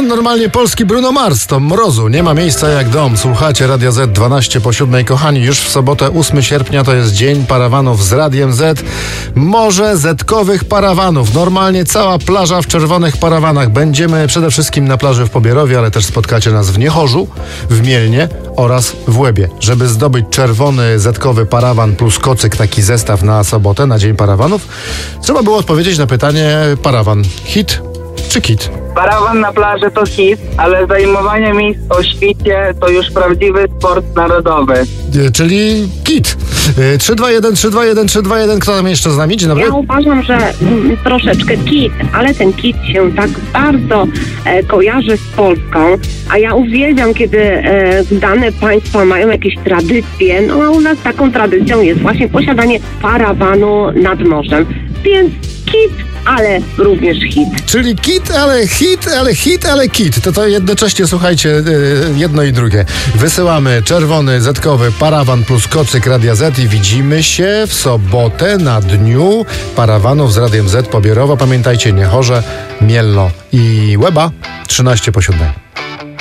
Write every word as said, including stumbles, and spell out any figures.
normalnie polski Bruno Mars, to mrozu, nie ma miejsca jak dom. Słuchacie Radia Z, dwanaście po siódmej. Kochani, już w sobotę ósmego sierpnia to jest dzień parawanów z Radiem Z. Morze zetkowych parawanów. Normalnie cała plaża w czerwonych parawanach. Będziemy przede wszystkim na plaży w Pobierowie, ale też spotkacie nas w Niechorzu, w Mielnie oraz w Łebie. Żeby zdobyć czerwony zetkowy parawan plus kocyk, taki zestaw na sobotę, na dzień parawanów, trzeba było odpowiedzieć na pytanie: parawan hit czy kit? Parawan na plaży to hit, ale zajmowanie miejsc o świcie to już prawdziwy sport narodowy. E, czyli kit. E, trzy dwa jeden, trzy dwa jeden, trzy dwa jeden. Kto tam jeszcze z nami? Dzień dobry. Ja uważam, że mm, troszeczkę kit, ale ten kit się tak bardzo e, kojarzy z Polską, a ja uwielbiam, kiedy e, dane państwa mają jakieś tradycje, no a u nas taką tradycją jest właśnie posiadanie parawanu nad morzem, więc kit, ale również hit. Czyli kit, ale hit, ale hit, ale kit. To to jednocześnie, słuchajcie, jedno i drugie. Wysyłamy czerwony, zetkowy parawan plus kocyk Radia Z i widzimy się w sobotę na dniu parawanów z Radiem Z Pobierowa. Pamiętajcie, Niechorze, Mielno i Łeba, trzynaście po siódmej.